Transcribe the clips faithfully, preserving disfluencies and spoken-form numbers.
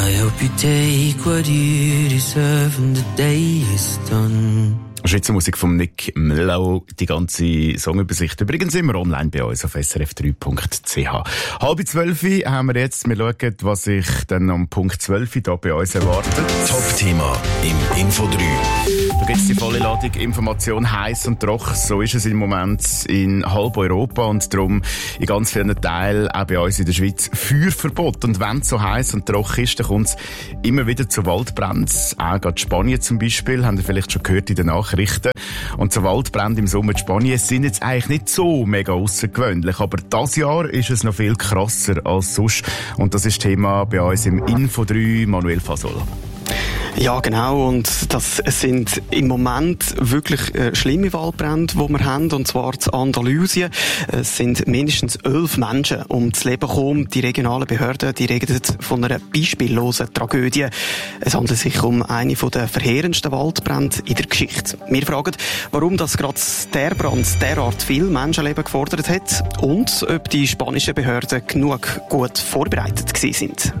I hope you take what you deserve and the day is done. Schweizer Musik von Nick Mello, die ganze Songübersicht übrigens immer online bei uns auf s r f drei punkt c h. Halb zwölf haben wir jetzt, wir schauen, was sich dann um Punkt zwölf hier bei uns erwartet. Top-Thema im Info drei. Da gibt es die volle Ladung Information, heiß und trocken. So ist es im Moment in halb Europa und darum in ganz vielen Teilen, auch bei uns in der Schweiz, Feuerverbot. Und wenn es so heiß und trocken ist, dann kommt es immer wieder zu Waldbränden. Auch gerade Spanien zum Beispiel, haben ihr vielleicht schon gehört in den Nachrichten. Und so Waldbrände im Sommer in Spanien sind jetzt eigentlich nicht so mega außergewöhnlich. Aber dieses Jahr ist es noch viel krasser als sonst. Und das ist Thema bei uns im Info drei, Manuel Fasol. Ja, genau. Und das sind im Moment wirklich äh, schlimme Waldbrände, die wir haben. Und zwar in Andalusien. Es sind mindestens elf Menschen ums Leben gekommen. Die regionalen Behörden, die reden von einer beispiellosen Tragödie. Es handelt sich um eine der verheerendsten Waldbrände in der Geschichte. Wir fragen, warum das gerade der Brand derart viel Menschenleben gefordert hat und ob die spanischen Behörden genug gut vorbereitet gewesen sind.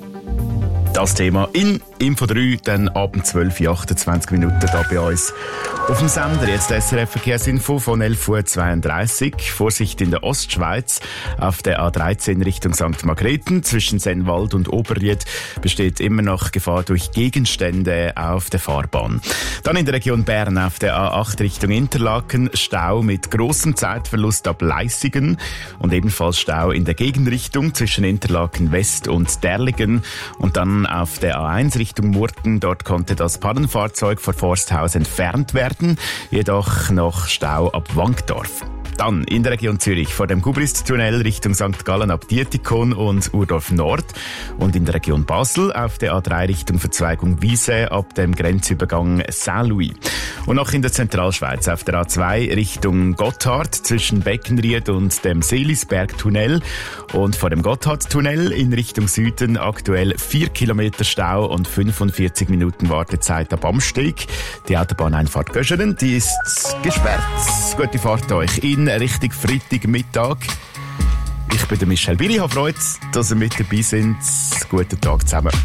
Das Thema in Info drei, dann ab zwölf Uhr achtundzwanzig Minuten da bei uns auf dem Sender. Jetzt S R F Verkehrsinfo von elf Uhr zweiunddreißig. Vorsicht in der Ostschweiz. Auf der A dreizehn Richtung Sankt Margrethen zwischen Sennwald und Oberried besteht immer noch Gefahr durch Gegenstände auf der Fahrbahn. Dann in der Region Bern auf der A acht Richtung Interlaken Stau mit großem Zeitverlust ab Leissigen und ebenfalls Stau in der Gegenrichtung zwischen Interlaken West und Derligen und dann auf der A eins Richtung Murten. Dort konnte das Pannenfahrzeug vor Forsthaus entfernt werden, jedoch noch Stau ab Wankdorf. Dann in der Region Zürich vor dem Gubrist-Tunnel Richtung Sankt Gallen ab Dietikon und Urdorf Nord und in der Region Basel auf der A drei Richtung Verzweigung Wiese ab dem Grenzübergang Saint-Louis. Und noch in der Zentralschweiz auf der A zwei Richtung Gotthard zwischen Beckenried und dem Seelisberg-Tunnel und vor dem Gotthard-Tunnel in Richtung Süden aktuell vier Kilometer Stau und fünfundvierzig Minuten Wartezeit ab Amsteg. Die Autobahneinfahrt Göschenen, die ist gesperrt. Gute Fahrt euch in Richtung Freitagmittag. Ich bin der Michel Billi, habe Freude, dass ihr mit dabei seid. Guten Tag zusammen.